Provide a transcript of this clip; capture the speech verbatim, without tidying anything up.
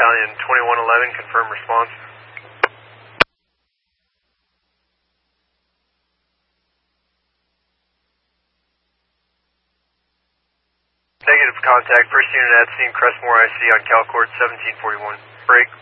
Battalion twenty-one eleven, confirm response. Negative contact, first unit at scene, Crestmore I C on Calcord seventeen forty-one. Break.